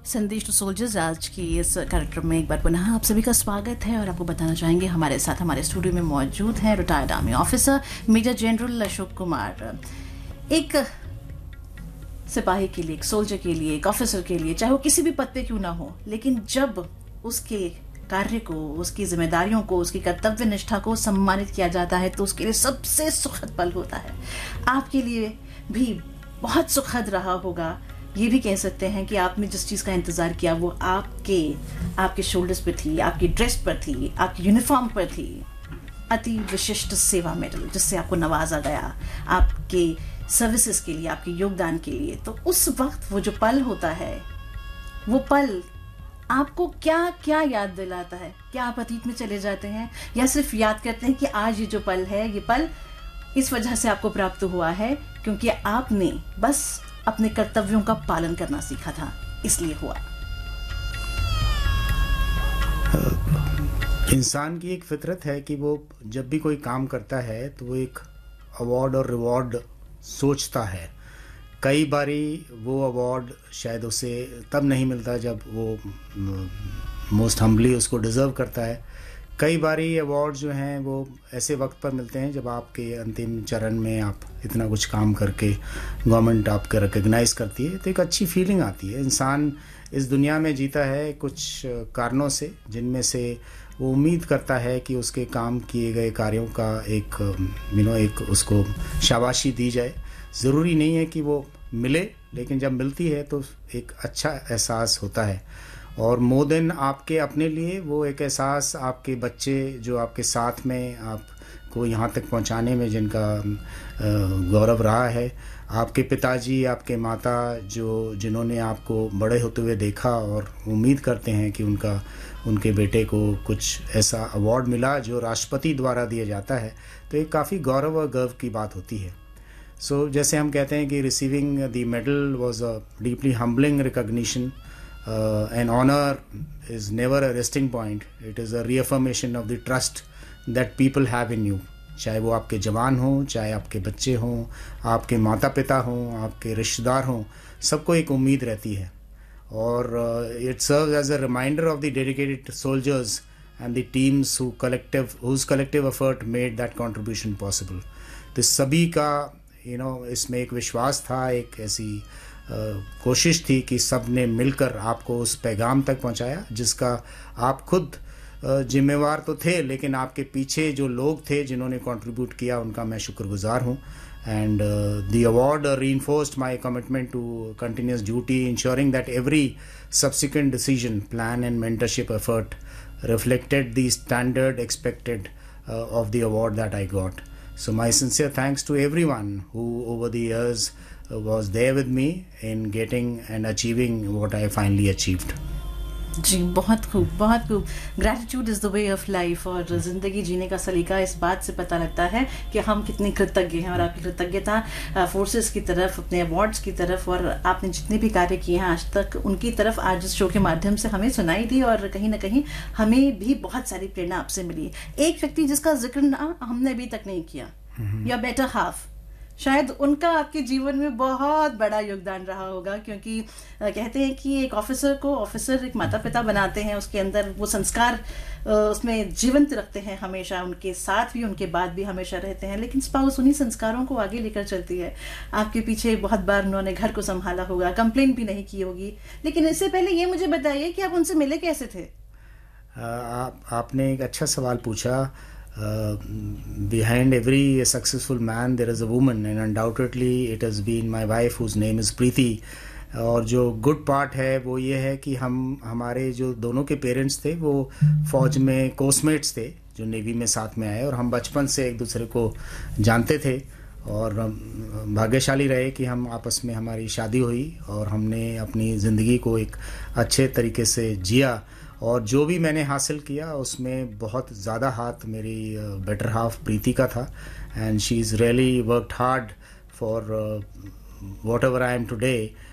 संदेश to soldiers आज की इस कार्यक्रम में एक बार पुनः आप सभी का स्वागत है और आपको बताना चाहेंगे हमारे साथ हमारे स्टूडियो में मौजूद हैं retired army officer major general Ashok Kumar. एक सिपाही के लिए, एक सोल्जर के लिए, एक ऑफिसर के लिए, चाहे वो किसी भी पद पे क्यों ना हो, लेकिन जब उसके कार्य को, उसकी जिम्मेदारियों को, उसकी कर्तव्य निष्ठा को सम्मानित किया जाता है तो उसके लिए सबसे सुखद पल होता है। आपके लिए भी बहुत सुखद रहा होगा। ये भी कह सकते हैं कि आपने जिस चीज़ का इंतज़ार किया वो आपके शोल्डर्स पर थी, आपकी ड्रेस पर थी, आपकी यूनिफॉर्म पर थी। अति विशिष्ट सेवा मेडल जिससे आपको नवाजा गया आपके सर्विसेज के लिए, आपके योगदान के लिए। तो उस वक्त वो जो पल होता है, वो पल आपको क्या क्या याद दिलाता है? क्या आप अतीत में चले जाते हैं या सिर्फ याद करते हैं कि आज ये जो पल है, ये पल इस वजह से आपको प्राप्त हुआ है क्योंकि आपने बस अपने कर्तव्यों का पालन करना सीखा था, इसलिए हुआ। इंसान की एक फितरत है कि वो जब भी कोई काम करता है तो वो एक अवार्ड और रिवॉर्ड सोचता है। कई बारी वो अवार्ड शायद उसे तब नहीं मिलता जब वो मोस्ट हम्बली उसको डिज़र्व करता है। कई बारी अवार्ड जो हैं वो ऐसे वक्त पर मिलते हैं जब आपके अंतिम चरण में आप इतना कुछ काम करके गवर्नमेंट आपको रिकग्नाइज करती है तो एक अच्छी फीलिंग आती है। इंसान इस दुनिया में जीता है कुछ कारणों से, जिनमें से वो उम्मीद करता है कि उसके काम किए गए कार्यों का एक उसको शाबाशी दी जाए। ज़रूरी नहीं है कि वो मिले, लेकिन जब मिलती है तो एक अच्छा एहसास होता है। और मोर देन आपके अपने लिए वो एक एहसास आपके बच्चे जो आपके साथ में आपको यहाँ तक पहुँचाने में जिनका गौरव रहा है, आपके पिताजी, आपके माता जिन्होंने आपको बड़े होते हुए देखा और उम्मीद करते हैं कि उनके बेटे को कुछ ऐसा अवार्ड मिला जो राष्ट्रपति द्वारा दिया जाता है, तो एक काफ़ी गौरव और गर्व की बात होती है। सो जैसे हम कहते हैं कि receiving the medal was a deeply humbling recognition. An honor is never a resting point. It is a reaffirmation of the trust that people have in you. चाहे वो आपके जवान हों, चाहे आपके बच्चे हों, आपके माता पिता हों, आपके रिश्तेदार हों, सबको एक उम्मीद रहती है। और it serves as a reminder of the dedicated soldiers and the teams whose collective effort made that contribution possible. तो सभी का इसमें एक विश्वास था, एक ऐसी कोशिश थी कि सब ने मिलकर आपको उस पैगाम तक पहुंचाया जिसका आप खुद जिम्मेवार तो थे, लेकिन आपके पीछे जो लोग थे जिन्होंने कंट्रीब्यूट किया उनका मैं शुक्रगुजार हूं। And the award reinforced my commitment to continuous duty, ensuring that every subsequent decision, plan and mentorship effort reflected the standard expected of the award that I got. So my sincere thanks to everyone who over the years was there with me in getting and achieving what I finally achieved. जी, बहुत खूब, बहुत खूब। Gratitude is the way of life. और ज़िंदगी जीने का सलीका इस बात से पता लगता है कि हम कितने कृतज्ञ हैं। और आपकी कृतज्ञता फोर्सेस की तरफ, अपने अवार्ड्स की तरफ और आपने जितने भी कार्य किए हैं आज तक, उनकी तरफ आज इस शो के माध्यम से हमें सुनाई दी और कहीं ना कहीं हमें भी बहुत सारी प्रेरणा आपसे मिली। एक व्यक्ति जिसका जिक्र ना हमने अभी तक नहीं किया, या बेटर हाफ, शायद उनका आपके जीवन में बहुत बड़ा योगदान रहा होगा, क्योंकि कहते हैं कि एक ऑफिसर एक माता पिता बनाते हैं, उसके अंदर वो संस्कार उसमें जीवंत रखते हैं, हमेशा उनके साथ भी, उनके बाद भी हमेशा रहते हैं। लेकिन स्पाउस उन्हीं संस्कारों को आगे लेकर चलती है। आपके पीछे बहुत बार उन्होंने घर को संभाला होगा, कंप्लेन भी नहीं की होगी। लेकिन इससे पहले ये मुझे बताइए कि आप उनसे मिले कैसे थे? आपने एक अच्छा सवाल पूछा। Behind every successful man there is a woman, and undoubtedly it has been my wife whose name is Preeti. और जो गुड पार्ट है वो ये है कि हमारे जो दोनों के पेरेंट्स थे वो फौज में कोस्टमेट्स थे जो नेवी में साथ में आए, और हम बचपन से एक दूसरे को जानते थे और भाग्यशाली रहे कि हम आपस में हमारी शादी हुई और हमने अपनी ज़िंदगी को एक अच्छे तरीके से जिया। और जो भी मैंने हासिल किया उसमें बहुत ज़्यादा हाथ मेरी बेटर हाफ प्रीति का था। And she is really worked hard for what ever I am today.